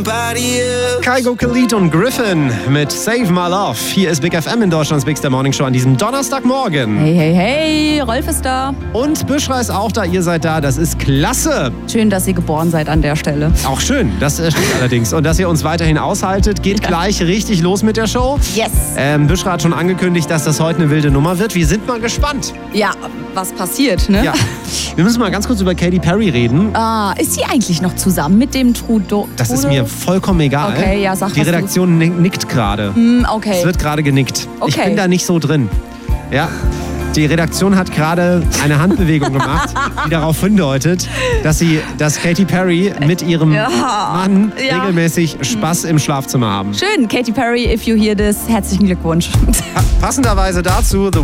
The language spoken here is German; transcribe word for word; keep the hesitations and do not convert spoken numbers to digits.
Kygo Khalid und Griffin mit Save My Love. Hier ist Big F M in Deutschlands Big Star Morning Show an diesem Donnerstagmorgen. Hey, hey, hey, Rolf ist da. Und Büschra ist auch da, ihr seid da, das ist klasse. Schön, dass ihr geboren seid an der Stelle. Auch schön, das stimmt allerdings. Und dass ihr uns weiterhin aushaltet, geht gleich richtig los mit der Show. Yes. Ähm, Büschra hat schon angekündigt, dass das heute eine wilde Nummer wird. Wir sind mal gespannt. Ja, was passiert, ne? Ja. Wir müssen mal ganz kurz über Katy Perry reden. Ah, ist sie eigentlich noch zusammen mit dem Trudeau? Das ist mir vollkommen egal. Okay, ja, sag Die was Redaktion du... nickt gerade. Mm, okay. Es wird gerade genickt. Okay. Ich bin da nicht so drin. Ja. Die Redaktion hat gerade eine Handbewegung gemacht, die darauf hindeutet, dass sie, dass Katy Perry mit ihrem ja. Mann ja. regelmäßig Spaß im Schlafzimmer haben. Schön, Katy Perry, if you hear this, herzlichen Glückwunsch. Passenderweise dazu The